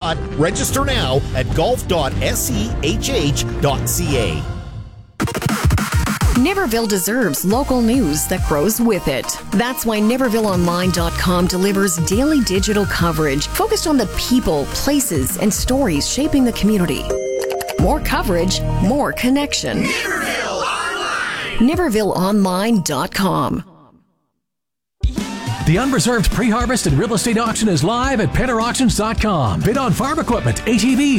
But register now at golf.sehh.ca. Niverville deserves local news that grows with it. That's why NivervilleOnline.com delivers daily digital coverage focused on the people, places, and stories shaping the community. More coverage, more connection. Niverville Online! NivervilleOnline.com. The unreserved pre-harvest and real estate auction is live at PennerAuctions.com. Bid on farm equipment, ATVs,